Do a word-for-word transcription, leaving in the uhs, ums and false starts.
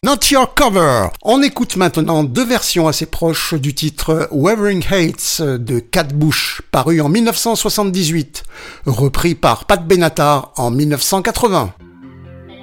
Not Your Cover. On écoute maintenant deux versions assez proches du titre Wuthering Heights de Kate Bush, paru en mille neuf cent soixante-dix-huit, repris par Pat Benatar en mille neuf cent quatre-vingts.